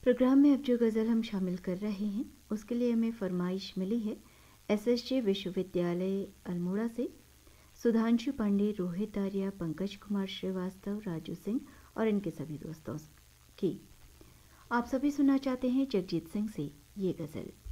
Programme में अब जो गज़ल हम शामिल कर रहे हैं उसके लिए हमें फरमाइश मिली है एसएसजे विश्वविद्यालय अल्मोड़ा से सुधांशु पांडे, रोहित आर्या, पंकज कुमार श्रीवास्तव, राजू सिंह और इनके सभी दोस्तों की। आप सभी सुनना चाहते हैं जगजीत सिंह से ये गज़ल।